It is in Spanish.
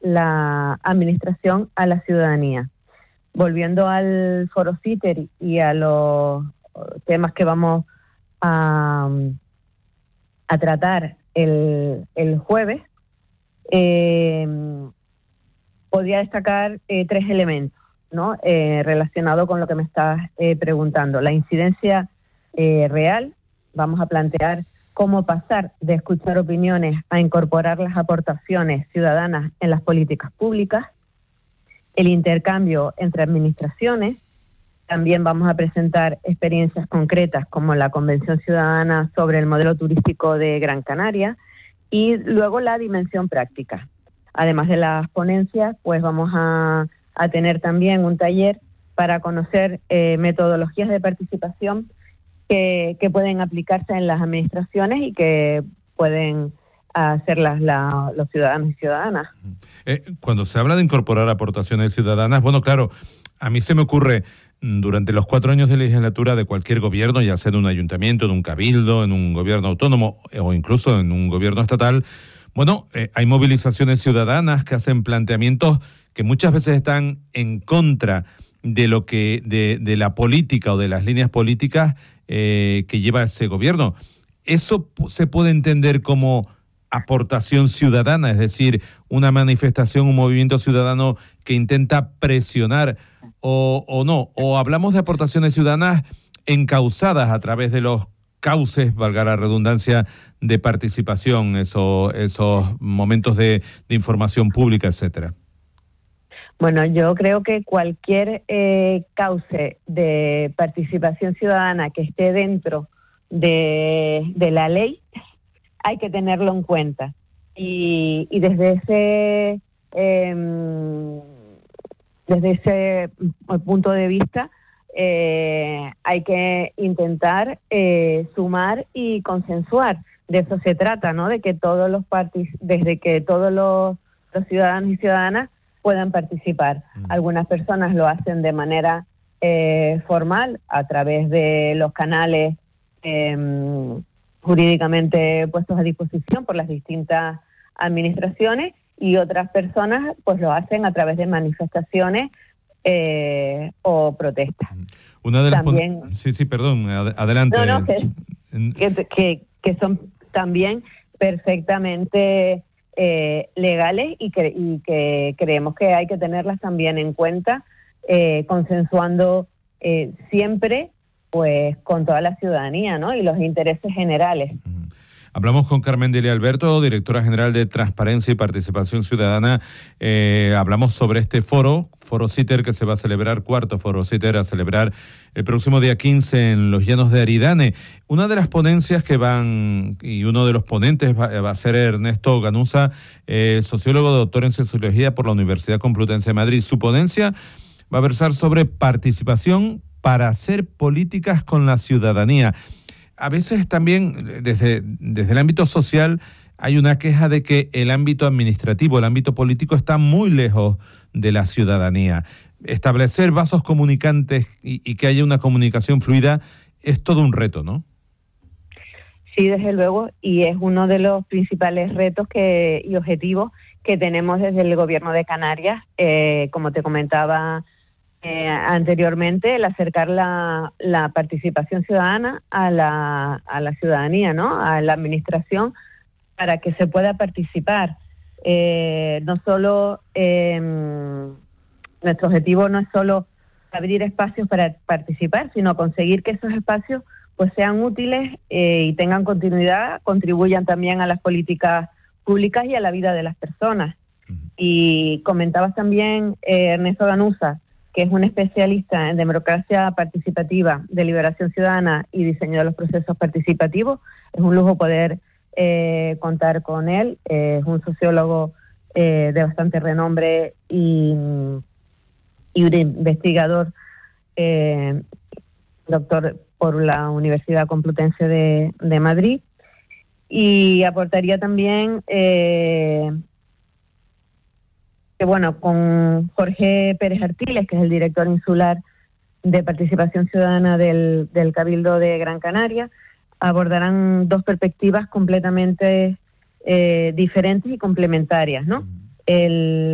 la administración a la ciudadanía. Volviendo al Foro CITER y a los temas que vamos a tratar el jueves, podría destacar 3 elementos, ¿no? Relacionado con lo que me estás preguntando. La incidencia real. Vamos a plantear cómo pasar de escuchar opiniones a incorporar las aportaciones ciudadanas en las políticas públicas. El intercambio entre administraciones. También vamos a presentar experiencias concretas como la Convención Ciudadana sobre el modelo turístico de Gran Canaria y luego la dimensión práctica. Además de las ponencias, pues vamos a tener también un taller para conocer metodologías de participación que pueden aplicarse en las administraciones y que pueden hacerlas los ciudadanos y ciudadanas. Cuando se habla de incorporar aportaciones ciudadanas, bueno, claro, a mí se me ocurre durante los 4 años de legislatura de cualquier gobierno, ya sea de un ayuntamiento, en un cabildo, en un gobierno autónomo o incluso en un gobierno estatal, bueno, hay movilizaciones ciudadanas que hacen planteamientos que muchas veces están en contra de lo que de la política o de las líneas políticas que lleva ese gobierno. ¿Eso se puede entender como aportación ciudadana, es decir, una manifestación, un movimiento ciudadano que intenta presionar o no? ¿O hablamos de aportaciones ciudadanas encauzadas a través de los cauces, valga la redundancia, de participación, esos momentos de información pública, etcétera? Bueno, yo creo que cualquier cauce de participación ciudadana que esté dentro de la ley hay que tenerlo en cuenta. Y desde ese punto de vista hay que intentar sumar y consensuar. De eso se trata, ¿no? De que todos los desde que todos los ciudadanos y ciudadanas puedan participar. Algunas personas lo hacen de manera formal a través de los canales jurídicamente puestos a disposición por las distintas administraciones, y otras personas pues lo hacen a través de manifestaciones o protestas. Una de las también perdón, adelante. Que son también perfectamente legales y que creemos que hay que tenerlas también en cuenta, consensuando siempre pues con toda la ciudadanía, ¿no? Y los intereses generales. Hablamos con Carmen Delia Alberto, directora general de Transparencia y Participación Ciudadana. Hablamos sobre este foro CITER, que se va a celebrar, cuarto foro CITER, a celebrar el próximo día 15 en los Llanos de Aridane. Una de las ponencias que van, y uno de los ponentes va a ser Ernesto Ganuza, sociólogo, doctor en Sociología por la Universidad Complutense de Madrid. Su ponencia va a versar sobre participación para hacer políticas con la ciudadanía. A veces también desde el ámbito social hay una queja de que el ámbito administrativo, el ámbito político está muy lejos de la ciudadanía. Establecer vasos comunicantes y que haya una comunicación fluida es todo un reto, ¿no? Sí, desde luego, y es uno de los principales retos y objetivos que tenemos desde el Gobierno de Canarias, como te comentaba anteriormente, el acercar la participación ciudadana a la ciudadanía, ¿no? A la administración, para que se pueda participar. No solo nuestro objetivo no es solo abrir espacios para participar, sino conseguir que esos espacios pues sean útiles y tengan continuidad, contribuyan también a las políticas públicas y a la vida de las personas. Y comentabas también Ernesto Ganuza, que es un especialista en democracia participativa, deliberación ciudadana y diseño de los procesos participativos. Es un lujo poder contar con él. Es un sociólogo de bastante renombre y un investigador, doctor por la Universidad Complutense de Madrid. Y aportaría también que bueno, con Jorge Pérez Artiles, que es el director insular de Participación Ciudadana del Cabildo de Gran Canaria, abordarán 2 perspectivas completamente diferentes y complementarias, ¿no?